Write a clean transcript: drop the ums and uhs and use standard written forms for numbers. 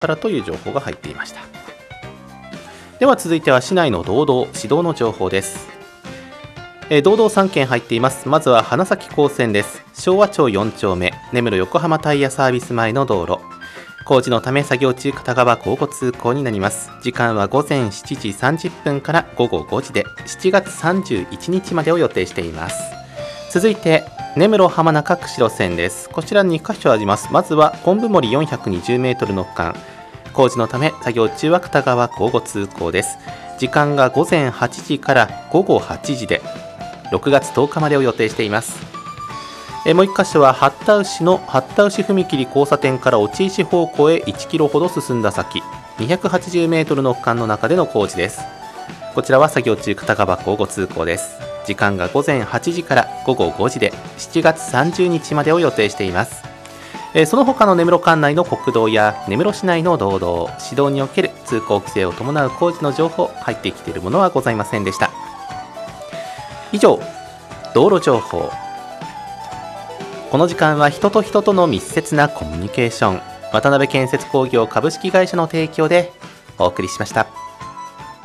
からという情報が入っていました。では続いては市内の道道、市道の情報です。道道3件入っています。まずは花咲高専です。昭和町4丁目根室横浜タイヤサービス前の道路、工事のため作業中片側交互通行になります。時間は午前7時30分から午後5時で7月31日までを予定しています。続いて根室浜中釧路線です。こちら2カ所あります。まずは昆布森420メートルの区間、工事のため作業中は片側交互通行です。時間が午前8時から午後8時で6月10日までを予定しています。もう1箇所は八田牛の八田牛踏切交差点から落石方向へ1キロほど進んだ先280メートルの区間の中での工事です。こちらは作業中片側交互通行です。時間が午前8時から午後5時で7月30日までを予定しています。その他の根室管内の国道や根室市内の道道、市道における通行規制を伴う工事の情報、入ってきているものはございませんでした。以上、道路情報。この時間は人と人との密接なコミュニケーション、渡辺建設工業株式会社の提供でお送りしました。